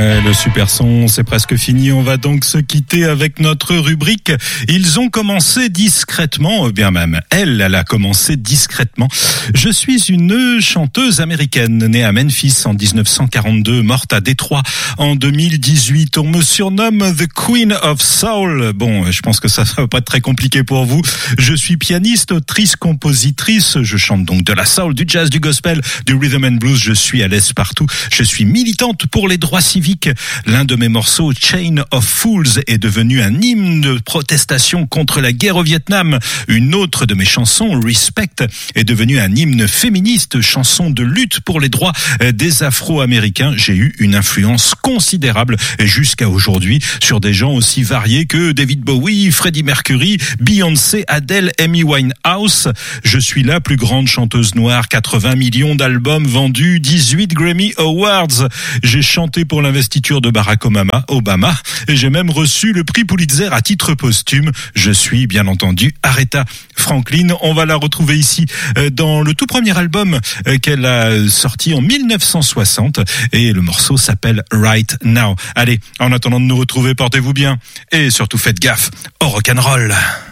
Le super son, c'est presque fini. On va donc se quitter avec notre rubrique. Ils ont commencé discrètement, bien même elle a commencé discrètement. Je suis une chanteuse américaine née à Memphis en 1942, morte à Détroit en 2018. On me surnomme The Queen of Soul. Bon, je pense que ça va pas être très compliqué pour vous. Je suis pianiste, autrice, compositrice. Je chante donc de la soul, du jazz, du gospel, du rhythm and blues. Je suis à l'aise partout. Je suis militante pour les droits civiques. L'un de mes morceaux, Chain of Fools, est devenu un hymne de protestation contre la guerre au Vietnam. Une autre de mes chansons, Respect, est devenue un hymne féministe, chanson de lutte pour les droits des Afro-Américains. J'ai eu une influence considérable jusqu'à aujourd'hui sur des gens aussi variés que David Bowie, Freddie Mercury, Beyoncé, Adele, Amy Winehouse. Je suis la plus grande chanteuse noire, 80 millions d'albums vendus, 18 Grammy Awards. J'ai chanté pour l'investiture de Barack Obama et j'ai même reçu le prix Pulitzer à titre posthume. Je suis bien entendu Aretha Franklin. On va la retrouver ici dans le tout premier album qu'elle a sorti en 1960 et le morceau s'appelle Right Now. Allez, en attendant de nous retrouver, portez-vous bien et surtout faites gaffe au rock'n'roll.